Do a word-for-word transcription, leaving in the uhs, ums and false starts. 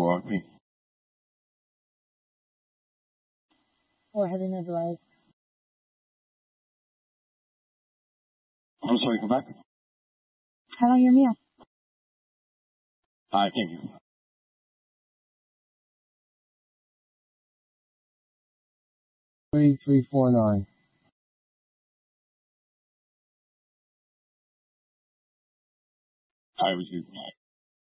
for me. Or have you nebulize? I'm sorry, come back. How long your meal? Hi, thank you. Three three four nine. I received.